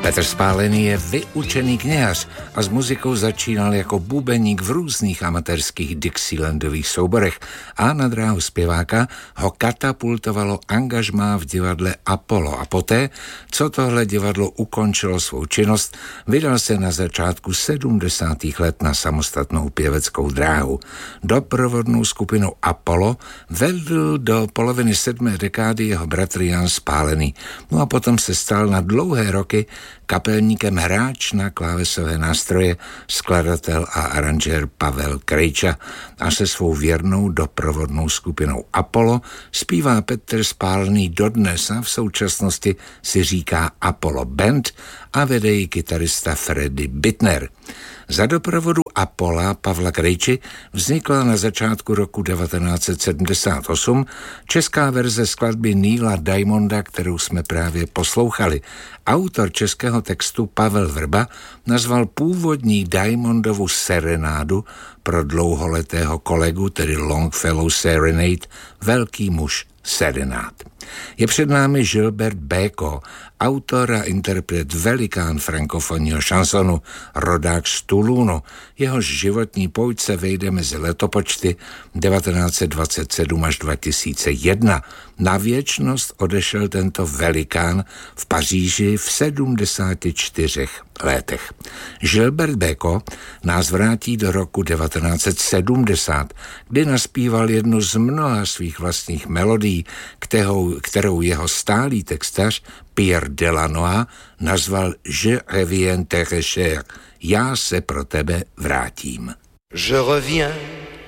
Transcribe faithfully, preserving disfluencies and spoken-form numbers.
Petr Spálený je vyučený kněhař a s muzikou začínal jako bubeník v různých amatérských Dixielandových souborech a na dráhu zpěváka ho katapultovalo angažmá v divadle Apollo a poté, co tohle divadlo ukončilo svou činnost, vydal se na začátku sedmdesátých let na samostatnou pěveckou dráhu. Doprovodnou skupinu Apollo vedl do poloviny sedmé dekády jeho bratr Jan Spálený, no a potom se stal na dlouhé roky kapelníkem hráč na klávesové nástroje, skladatel a aranžér Pavel Krejča a se svou věrnou doprovodnou skupinou Apollo zpívá Petr Spálený dodnes a v současnosti si říká Apollo Band a vede ji kytarista Freddy Bittner. Za doprovodu Apolla Pavla Krejči vznikla na začátku roku devatenáct set sedmdesát osm česká verze skladby Neila Diamonda, kterou jsme právě poslouchali. Autor českého textu Pavel Vrba nazval původní Diamondovu serenádu pro dlouholetého kolegu, tedy Longfellow Serenade, velký muž serenád. Je před námi Gilbert Bécaud, autor a interpret velikán frankofonního šansonu, rodák z Toulonu. Jehož životní pouť se vejde mezi letopočty devatenáct set dvacet sedm až dva tisíce jedna. Na věčnost odešel tento velikán v Paříži v sedmdesáti čtyřech letech. Gilbert Bécaud nás vrátí do roku devatenáct set sedmdesát, kdy naspíval jednu z mnoha svých vlastních melodií, kterou, kterou jeho stálý textař Pierre Delanois nazval Je reviens te recherche, já se pro tebe vrátím. Je reviens